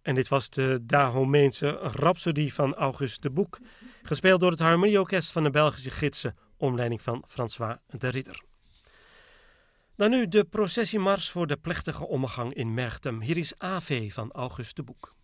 En dit was de Dahomeense Rhapsodie van August de Boek, gespeeld door het Harmonieorkest van de Belgische Gidsen, onder leiding van François de Ridder. Dan nu de processiemars voor de plechtige ommegang in Merchtem. Hier is AV van August de Boek.